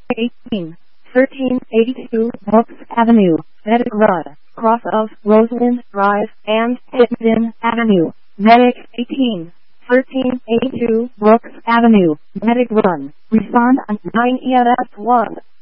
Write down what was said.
18, 1382 Brooks Avenue, Medic Run, cross of Roseland Drive and Hittenden Avenue, Medic 18, 1382 Brooks Avenue, Medic Run, respond on 9 EMS 1.